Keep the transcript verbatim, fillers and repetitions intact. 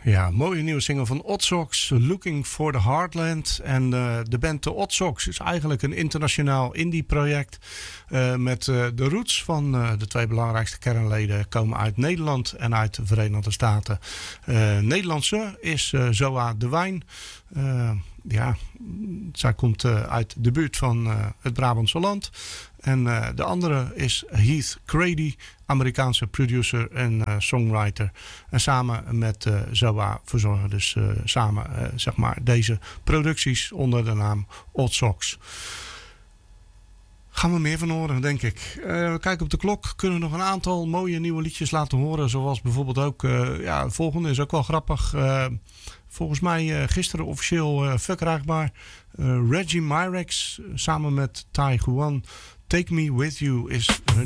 Ja, mooie nieuwe single van Odd Socks, Looking for the Heartland. En uh, de band The Odd Socks is eigenlijk een internationaal indie-project. Uh, met uh, de roots van uh, de twee belangrijkste kernleden komen uit Nederland en uit de Verenigde Staten. Uh, Nederlandse is uh, Zoa de Wijn. Uh, ja, zij komt uh, uit de buurt van uh, het Brabantse land. En uh, de andere is Heath Grady, Amerikaanse producer en uh, songwriter. En samen met uh, Zoa verzorgen dus uh, samen uh, zeg maar deze producties onder de naam Odd Socks. Gaan we meer van horen, denk ik. Uh, we kijken op de klok. Kunnen we nog een aantal mooie nieuwe liedjes laten horen. Zoals bijvoorbeeld ook... Uh, ja, het volgende is ook wel grappig. Uh, volgens mij uh, gisteren officieel uh, verkrijgbaar. Uh, Reggie Myrex samen met Tai Guan. Take Me With You is hun